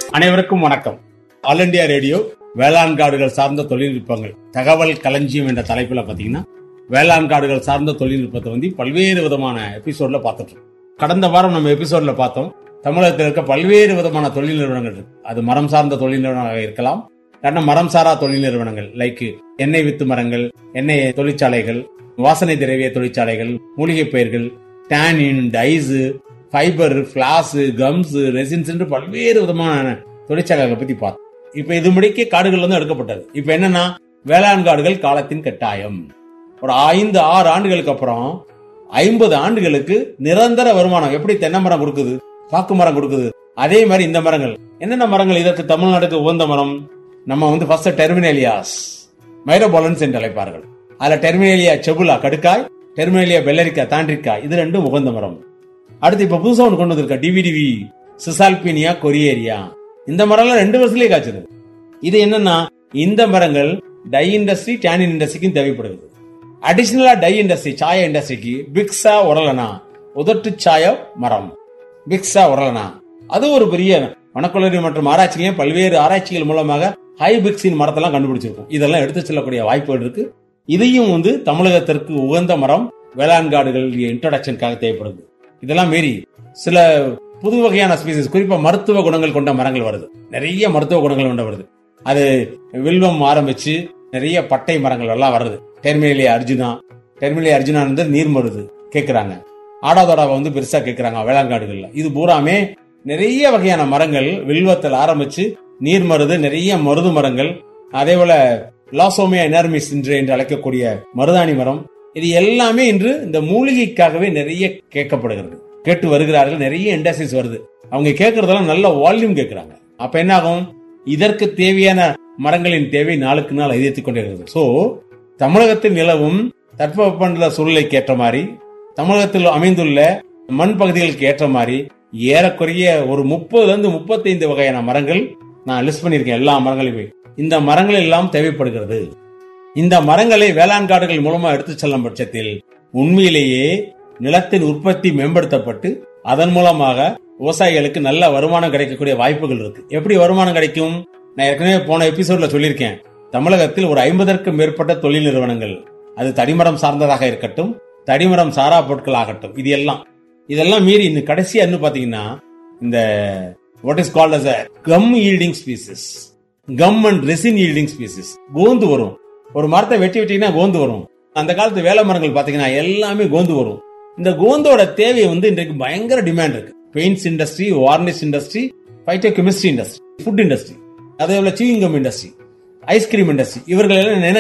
அனைவருக்கும் வணக்கம். All India radio வேளாண் காடுகள் சார்ந்த தொழில்நுட்பங்கள் தகவல் களஞ்சியம் என்ற தலைப்புல பாத்தீங்கன்னா வேளாண் காடுகள் சார்ந்த தொழில்நுட்பத்தை பல்வேறு விதமான எபிசோட்ல பார்த்துட்டு இருக்கோம். கடந்த வாரம் நம்ம எபிசோட்ல பார்த்தோம், தமிழகத்தில் இருக்க பல்வேறு விதமான தொழில் நிறுவனங்கள் இருக்கு. அது மரம் சார்ந்த தொழில் நிறுவனமாக இருக்கலாம், இல்லைன்னா மரம் சாரா தொழில் நிறுவனங்கள் லைக் எண்ணெய் வித்து மரங்கள், எண்ணெய் தொழிற்சாலைகள், வாசனை திரவிய தொழிற்சாலைகள், மூலிகை பயிர்கள், டேனின், டைஸ், ஃபைபர், பிளாஸ், கம்ஸ், ரெசின்ஸ் என்று பல்வேறு விதமான தொழிற்சாலைகளை பத்தி பார்த்தோம். இப்ப இது முடிக்க காடுகள் எடுக்கப்பட்டது. இப்ப என்னன்னா வேளாண் காடுகள் காலத்தின் கட்டாயம். ஒரு 5-6 ஆண்டுகளுக்கு அப்புறம் 50 ஆண்டுகளுக்கு நிரந்தர வருமானம். எப்படி தென்னை மரம் கொடுக்குது, பாக்கு மரம் கொடுக்குது, அதே மாதிரி இந்த மரங்கள் என்னென்ன மரங்கள் இதற்கு தமிழ்நாட்டுக்கு உகந்த மரம்? நம்ம ஃபர்ஸ்ட் டெர்மினேலியாஸ் மைரோபாலன்ஸ் என்று அழைப்பார்கள். அதுல டெர்மினேலியா செபுலா கடுக்காய், டெர்மினேலியா பெல்லரிக்காய் தாண்டிக்காய், இது ரெண்டும் உகந்த மரம். அடுத்து இப்ப புதுசா ஒன்று கொண்டு வந்திருக்க டிவிடிவி சிசால்பினியா கொரியேரியா, இந்த மரம்லாம் 2 வருஷத்துலயே காய்ச்சது. இது என்னன்னா இந்த மரங்கள் டை இண்டஸ்ட்ரி, டேனின் இண்டஸ்ட்ரிக்கும் தேவைப்படுகிறது. அடிஷனலா டை இண்டஸ்ட்ரி, சாய இண்டஸ்ட்ரிக்கு பிக்ஸா உரலனா, உதட்டு சாய மரம் பிக்ஸா உரலனா, அது ஒரு பெரிய வனக்கல்லூரி மற்றும் ஆராய்ச்சிகளையும் பல்வேறு ஆராய்ச்சிகள் மூலமாக ஹைபிக்ஸின் மரத்தெல்லாம் கண்டுபிடிச்சிருக்கும். இதெல்லாம் எடுத்து செல்லக்கூடிய வாய்ப்புகள் இருக்கு. இதையும் தமிழகத்திற்கு உகந்த மரம் வேளாண் காடுகள் இன்ட்ரோடக்ஷனுக்காக தேவைப்படுது. இதெல்லாம் மீறி சில புது வகையான ஸ்பீசிஸ், குறிப்பா மருத்துவ குணங்கள் கொண்ட மரங்கள் வருது. நிறைய மருத்துவ குணங்கள் கொண்ட வருது. அது வில்வம் ஆரம்பிச்சு நிறைய பட்டை மரங்கள் எல்லாம் வருது. டெர்மினேலியா அர்ஜுனா நீர் மருது கேட்கிறாங்க, ஆடாதோடாவை பெருசா கேட்கிறாங்க வேளாண் காடுகள்ல. இது பூராமே நிறைய வகையான மரங்கள், வில்வத்தில் ஆரம்பிச்சு நீர் மருது, நிறைய மருது மரங்கள், அதே போல லாசோமியா எனார்மிஸ் என்று அழைக்கக்கூடிய மருதாணி மரம், இது எல்லாமே இன்று இந்த மூலிகைக்காகவே நிறைய கேட்கப்படுகிறது, கேட்டு வருகிறார்கள். நிறைய இண்டஸ்ட்ரீஸ் வருது, அவங்க கேட்கறதெல்லாம் நல்ல வால்யூம் கேட்கிறாங்க. அப்ப என்ன ஆகும், இதற்கு தேவையான மரங்களின் தேவை நாளுக்கு நாள் அதிகரித்துக் கொண்டே இருக்கிறது. சோ தமிழகத்தில் நிலவும் தட்பவெப்பநிலை சூழ்நிலைக்கு ஏற்ற மாதிரி, தமிழகத்தில் அமைந்துள்ள மண் பகுதிகளுக்கு ஏற்ற மாதிரி ஏறக்குறைய ஒரு 30-35 வகையான மரங்கள் நான் லிஸ்ட் பண்ணிருக்கேன். எல்லா மரங்களையுமே இந்த மரங்கள் எல்லாம் தேவைப்படுகிறது. இந்த மரங்களை வேளாண் காடுகள் மூலமா எடுத்து செல்லும் பட்சத்தில் உண்மையிலேயே நிலத்தின் உற்பத்தி மேம்படுத்தப்பட்டு அதன் மூலமாக விவசாயிகளுக்கு நல்ல வருமானம் கிடைக்கக்கூடிய வாய்ப்புகள் இருக்கு. எப்படி வருமானம் கிடைக்கும்? நான் ஏற்கனவே போன எபிசோட்ல சொல்லியிருக்கேன். தமிழகத்தில் ஒரு 50க்கும் மேற்பட்ட தொழில் நிறுவனங்கள், அது தடிமரம் சார்ந்ததாக இருக்கட்டும், தடிமரம் சாரா பொருட்கள் ஆகட்டும், இதெல்லாம் மீறி இன்னும் கடைசியா பாத்தீங்கன்னா இந்த what is called as a gum yielding species, gum and resin yielding species. கோந்து வரும். ஒரு மரத்தை வெட்டினா கோந்து வரும். அந்த காலத்து வேலை மரங்கள் பாத்தீங்கன்னா எல்லாமே கோந்து வரும். இந்த கோந்தோட தேவை இன்றைக்கு பயங்கர டிமாண்ட் இருக்கு. Paints industry, varnish industry, phyto chemistry industry, food industry, அதே போல சீவிங் கம் இண்டஸ்ட்ரி, ஐஸ்கிரீம் இண்டஸ்ட்ரி, இவர்கள் எல்லாம்